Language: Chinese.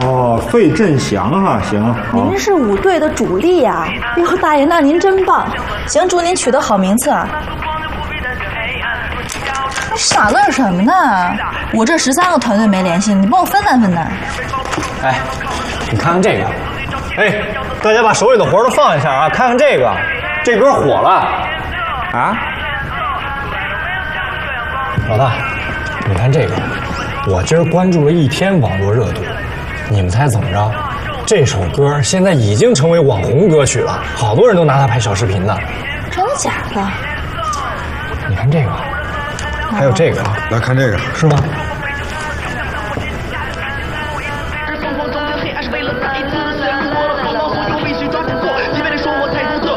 哦，费振翔哈，行。 您是舞队的主力呀！哟，大爷，那您真棒！行，祝您取得好名次啊！你傻愣什么呢？我这13个团队没联系，你帮我分担分担。 哎，你看看这个。哎，大家把手里的活都放一下啊！看看这个，这歌火了啊！老大，你看这个，我今儿关注了1天网络热度，你们猜怎么着？这首歌现在已经成为网红歌曲了，好多人都拿它拍小视频呢。 真的假的？ 你看这个，还有这个， 来看这个， 是吗？